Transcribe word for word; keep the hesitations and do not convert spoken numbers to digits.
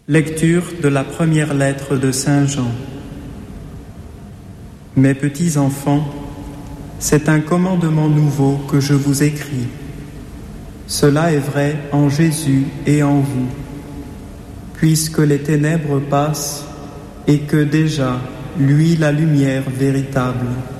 Lecture de la première lettre de Saint Jean. Mes petits enfants, c'est un commandement nouveau que je vous écris. Cela est vrai en Jésus et en vous, puisque les ténèbres passent et que déjà, lui la lumière véritable